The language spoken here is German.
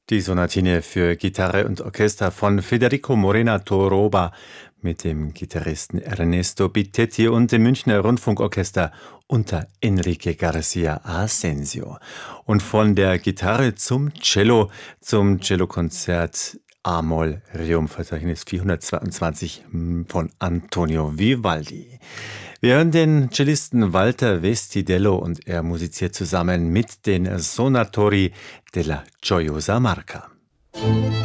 Die Sonatine für Gitarre und Orchester von Federico Morena Toroba mit dem Gitarristen Ernesto Bittetti und dem Münchner Rundfunkorchester unter Enrique García Asensio. Und von der Gitarre zum Cellokonzert A-Moll Requiem-Verzeichnis 422 von Antonio Vivaldi. Wir hören den Cellisten Walter Vestidello und er musiziert zusammen mit den Sonatori della Gioiosa Marca.